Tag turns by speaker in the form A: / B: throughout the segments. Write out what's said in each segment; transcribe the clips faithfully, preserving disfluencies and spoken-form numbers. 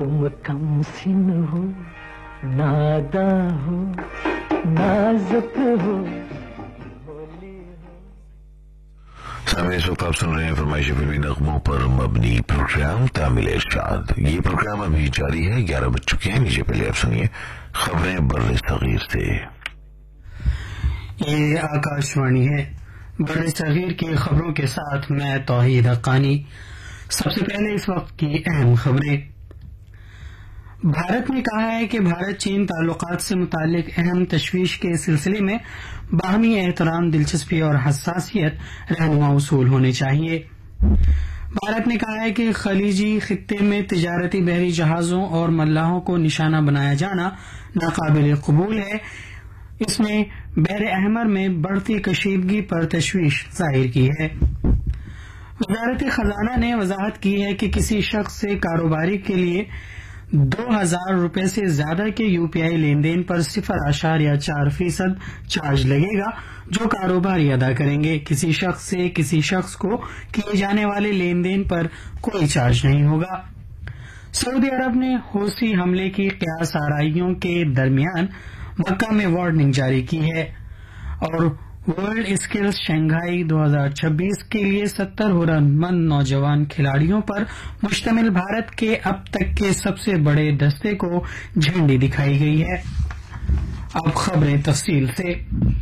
A: तुम कम सिन हो, नादा हो, नाजुक हो,
B: सामने इस वक्त आप सुन रहे हैं फरमाइश फिल्मी नगमों पर मबनी प्रोग्राम तामिल इरशाद। ये प्रोग्राम अभी जारी है, ग्यारह बज चुके हैं। नीचे पहले आप सुनिए खबरें बर्रे सगीर से।
C: ये आकाशवाणी है। बर्रे सगीर की खबरों के साथ मैं तौहीद हक्कानी। सबसे पहले इस वक्त की अहम खबरें। भारत ने कहा है कि भारत चीन ताल्लुकात से मुतालिक अहम तशवीश के सिलसिले में बाहमी एहतराम, दिलचस्पी और हसासियत रहनुमा उसूल होने चाहिए। भारत ने कहा है कि खलीजी खित्ते में तिजारती बहरी जहाजों और मल्लाहों को निशाना बनाया जाना नाकाबिल कबूल है। इसने बहर अहमर में बढ़ती कशीदगी पर तशवीश जाहिर की है। वजारत खजाना ने वजाहत की है कि किसी शख्स से कारोबारी के लिए दो हजार रूपये से ज्यादा के यूपीआई लेन देन पर सिफर आशारिया चार फीसद चार्ज लगेगा जो कारोबारी अदा करेंगे। किसी शख्स से किसी शख्स को किए जाने वाले लेन देन पर कोई चार्ज नहीं होगा। सऊदी अरब ने हौसी हमले की क़यास आराइयों के दरमियान मक्का में वार्निंग जारी की है और वर्ल्ड स्किल्स शंघाई दो हजार छब्बीस के लिए सत्तर हुनरमंद नौजवान खिलाड़ियों पर मुश्तमिल भारत के अब तक के सबसे बड़े दस्ते को झंडी दिखाई गई है। अब खबरें तफसील से।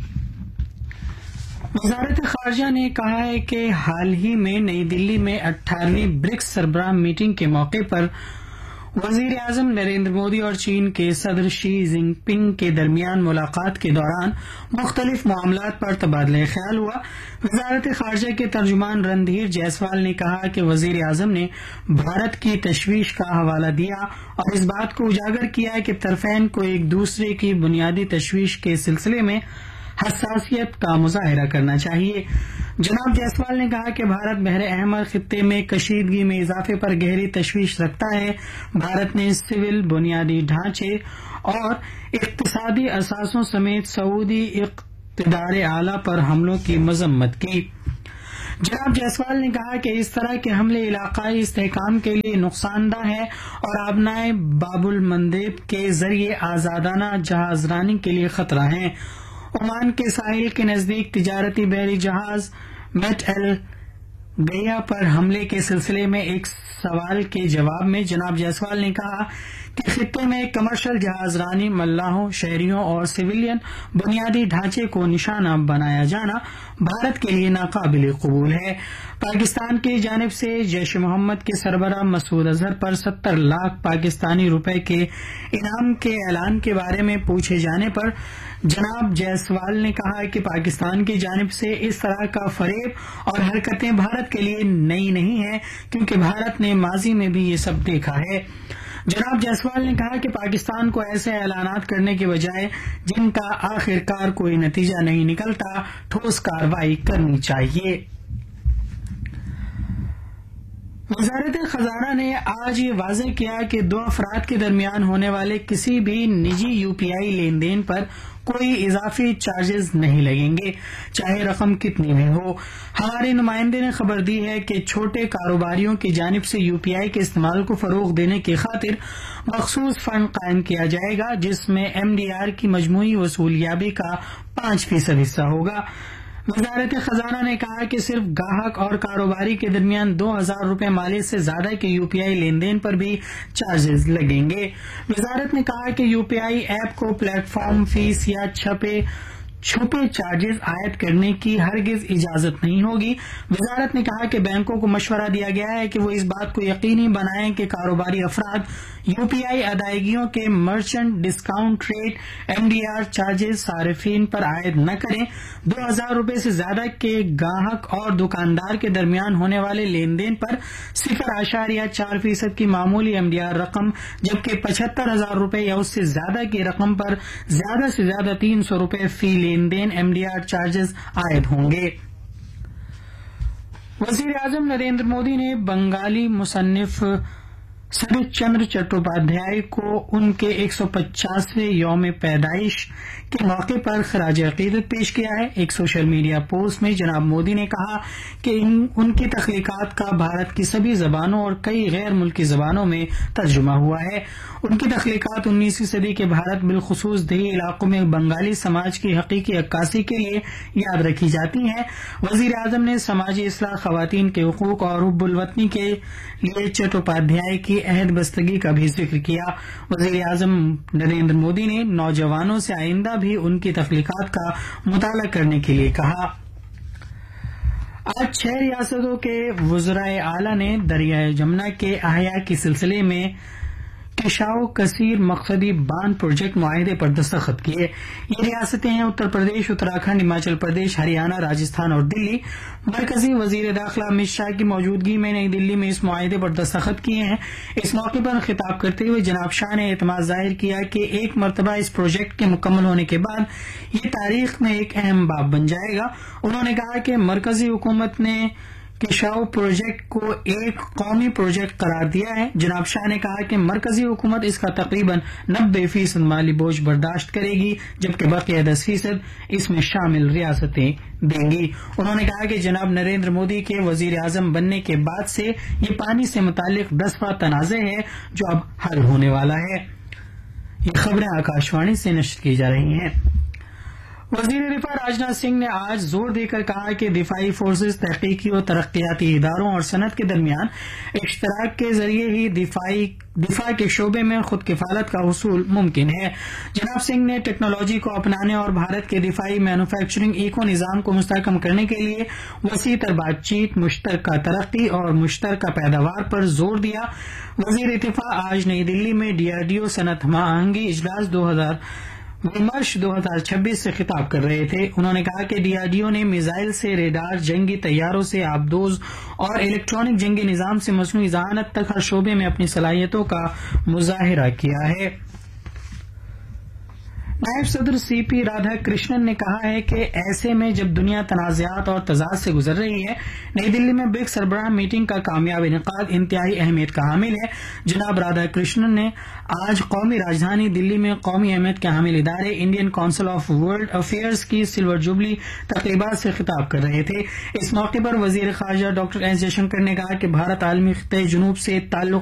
C: वजारत खारजा ने कहा है कि हाल ही में नई दिल्ली में अठारहवीं ब्रिक्स सरबराह मीटिंग के मौके पर वजीर आजम नरेंद्र मोदी और चीन के सदर शी जिनपिंग के दरमियान मुलाकात के दौरान मुख्तलिफ मामलात पर तबादला ख्याल हुआ। वजारत खारजा के तर्जुमान रणधीर जायसवाल ने कहा कि वजीर आजम ने भारत की तशवीश का हवाला दिया और इस बात को उजागर किया कि तरफैन को एक दूसरे की बुनियादी तशवीश के सिलसिले में हसासियत का मुजाहिरा करना चाहिए। जनाब जायसवाल ने कहा कि भारत बहर अहमर खित्ते में कशीदगी में इजाफे पर गहरी तशवीश रखता है। भारत ने सिविल बुनियादी ढांचे और इक्तिसादी असासों समेत सऊदी इक़्तिदार आला पर हमलों की मजम्मत की। जनाब जायसवाल ने कहा कि इस तरह के हमले इलाकाई इस्तेहकाम के लिए नुकसानदा है और आबनाए बाबुल मंदेब के जरिए आजादाना जहाजरानी के लिए खतरा है। ओमान के साहिल के नजदीक तिजारती बहरी जहाज मेट एल गया पर हमले के सिलसिले में एक सवाल के जवाब में जनाब जायसवाल ने कहा कि खित्ते में कमर्शियल जहाजरानी, मल्लाहों, शहरियों और सिविलियन बुनियादी ढांचे को निशाना बनाया जाना भारत के लिए नाकाबिल कबूल है। पाकिस्तान की जानिब से जैश मोहम्मद के सरबराह मसूद अजहर पर सत्तर लाख पाकिस्तानी रुपए के इनाम के ऐलान के बारे में पूछे जाने पर जनाब जायसवाल ने कहा कि पाकिस्तान की जानिब से इस तरह का फरेब और हरकतें भारत के लिए नई नहीं है क्योंकि भारत ने माजी में भी ये सब देखा है। जनाब जायसवाल ने कहा कि पाकिस्तान को ऐसे ऐलानात करने के बजाय जिनका आखिरकार कोई नतीजा नहीं निकलता ठोस कार्रवाई करनी चाहिए। वजारत खजाना ने आज ये वाज़ेह किया कि दो अफराद के दरमियान होने वाले किसी भी निजी यूपीआई लेन देन पर कोई इजाफी चार्जेस नहीं लगेंगे, चाहे रकम कितनी भी हो। हमारे नुमाइंदे ने खबर दी है कि छोटे कारोबारियों की जानिब से यूपीआई के इस्तेमाल को फरोग देने की खातिर मखसूस फंड कायम किया जाएगा जिसमें एमडीआर की मजमूई वसूलियाबी का पांच फीसद हिस्सा होगा। वजारत खजाना ने कहा कि सिर्फ गाहक और कारोबारी के दरमियान दो हजार रूपये मालियत से ज्यादा के यूपीआई लेन देन पर भी चार्जेस लगेंगे। वजारत ने कहा कि यूपीआई ऐप को प्लेटफॉर्म फीस या छपे छुपे चार्जेस आयद करने की हरगिज इजाजत नहीं होगी। वजारत ने कहा कि बैंकों को मशवरा दिया गया है कि वो इस बात को यकीनी बनाएं कि कारोबारी अफराद यूपीआई अदायगियों के merchant discount rate MDR charges सारिफीन पर आयद न करें। दो हजार रूपये से ज्यादा के गाहक और दुकानदार के दरमियान होने वाले लेन देन पर सिफर आशारिया चार फीसद की मामूली एमडीआर रकम, जबकि पचहत्तर हजार रूपये या उससे ज्यादा की रकम पर ज्यादा से ज्यादा तीन सौ रूपये फी लेन देन एमडीआर चार्जेस आयद होंगे। वजीर आजम नरेंद्र मोदी ने बंगाली मुसन्निफ शरद चंद्र चट्टोपाध्याय को उनके एक सौ पचासवें यौम पैदाइश के मौके पर खराज अकीदत पेश किया है। एक सोशल मीडिया पोस्ट में जनाब मोदी ने कहा कि इन उनकी तख्लीकात का भारत की सभी जबानों और कई गैर मुल्की जबानों में तर्जुमा हुआ है। उनकी तख्लीकात उन्नीसवीं सदी के भारत बिलखुसूस देही इलाकों में बंगाली समाज की हकीकी अक्कासी के लिए याद रखी जाती हैं। वजीर आजम ने समाजी इस्लाह, खवातीन के हुकूक और हुब्बुल वतनी के लिए चट्टोपाध्याय की अहद बस्तगी का भी जिक्र किया। वजीर आजम नरेंद्र मोदी ने नौजवानों से आइंदा भी उनकी तख्लीकात का मुताला करने के लिए कहा। आज छह रियासतों के वज़राए आला ने दरियाए जमुना के अहया के सिलसिले में किशाओ कसीर मकसदी बांध प्रोजेक्ट मुआहदे पर दस्तखत किए। ये रियासतें हैं उत्तर प्रदेश, उत्तराखंड, हिमाचल प्रदेश, हरियाणा, राजस्थान और दिल्ली। मरकजी वजीर दाखिला अमित शाह की मौजूदगी में नई दिल्ली में इस मुआहदे पर दस्तखत किए हैं। इस मौके पर खिताब करते हुए जनाब शाह ने एतमाद जाहिर किया कि एक मरतबा इस प्रोजेक्ट के मुकम्मल होने के बाद ये तारीख में एक अहम बाब बन जाएगा। उन्होंने कहा कि मरकजी हुकूमत ने किशाओ प्रोजेक्ट को एक कौमी प्रोजेक्ट करार दिया है। जनाब शाह ने कहा कि मरकजी हुकूमत इसका तकरीबन नब्बे फीसद माली बोझ बर्दाश्त करेगी, जबकि बकिया दस फीसद इसमें शामिल रियासतें देंगी। उन्होंने कहा कि जनाब नरेंद्र मोदी के वजीर आजम बनने के बाद से ये पानी से मुतालिक दसवां तनाज़े है जो अब हल होने वाला है। ये खबरें आकाशवाणी से नश्र की जा रही हैं। वजीर दिफा राजनाथ सिंह ने आज जोर देकर कहा कि दिफाई फोर्सेज तहकीकी और तरक्याती इदारों और सनत के दरमियान इश्तराक के जरिए ही दिफाई दिफा के शोबे में खुद किफालत का हुसूल मुमकिन है। जनाब सिंह ने टेक्नोलॉजी को अपनाने और भारत के दिफाई मैन्युफैक्चरिंग इको निज़ाम को मुस्तहकम करने के लिए वसी तर बातचीत, मुश्तरका तरक्की और मुश्तरका पैदावार पर जोर दिया। वजीर दिफा आज नई दिल्ली में डीआरडीओ सनत महाआहंगी इजलास दो हजार विमर्श दो हजार छब्बीस से खिताब कर रहे थे। उन्होंने कहा कि डीआरडीओ ने मिसाइल से रेडार, जंगी तैयारों से आबदोज और इलेक्ट्रॉनिक जंगी निजाम से मसनूई ज़हानत तक हर शोबे में अपनी सलाहियतों का मुजाहिरा किया है। नायब सदर सीपी राधाकृष्णन ने कहा है कि ऐसे में जब दुनिया तनाज़ात और तजाद से गुजर रही है, नई दिल्ली में ब्रिक्स सरबराह मीटिंग का कामयाब इनेकाद इंतहाई अहमियत का हामिल है। जनाब राधाकृष्णन ने आज कौमी राजधानी दिल्ली में कौमी अहमियत के हामिल इदारे Indian council of world affairs की सिल्वर जुबली तकरीबात से खिताब कर रहे थे। इस मौके पर वजीर खारजा डॉक्टर एस जयशंकर ने कहा कि भारत आलमी खिते जुनूब से ताल्लुक